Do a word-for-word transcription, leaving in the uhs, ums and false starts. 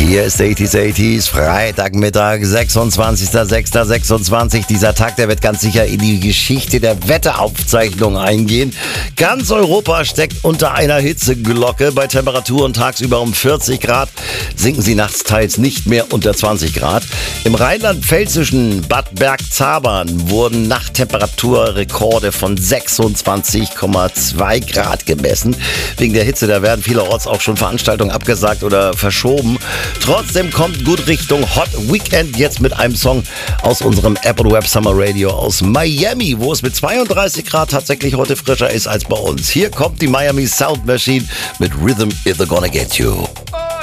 Hier ist achtziger achtziger, Freitagmittag, sechsundzwanzigster sechster sechsundzwanzig. Dieser Tag, der wird ganz sicher in die Geschichte der Wetteraufzeichnung eingehen. Ganz Europa steckt unter einer Hitzeglocke. Bei Temperaturen tagsüber um vierzig Grad sinken sie nachts teils nicht mehr unter zwanzig Grad. Im rheinland-pfälzischen Bad Bergzabern wurden Nachttemperaturrekorde von sechsundzwanzig Komma zwei Grad gemessen. Wegen der Hitze, da werden vielerorts auch schon Veranstaltungen abgesagt oder verschoben. Trotzdem kommt gut Richtung Hot Weekend jetzt mit einem Song aus unserem App und Web Summer Radio aus Miami, wo es mit zweiunddreißig Grad tatsächlich heute frischer ist als bei uns. Hier kommt die Miami Sound Machine mit Rhythm Is Gonna Get You.